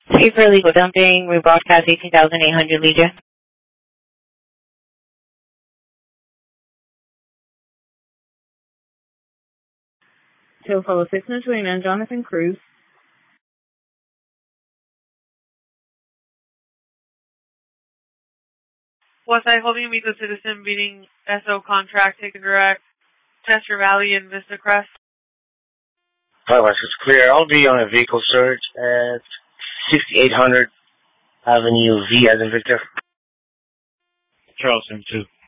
Hey, for illegal dumping, we broadcast 18,800 Legion. Two follow 6 and Jonathan Cruz. Westside Holding meets a citizen beating SO contract taken direct, Chester Valley and Vista Crest. Hi, West, it's clear. I'll be on a vehicle search at 6800 Avenue V as in Victor. Charleston, 2.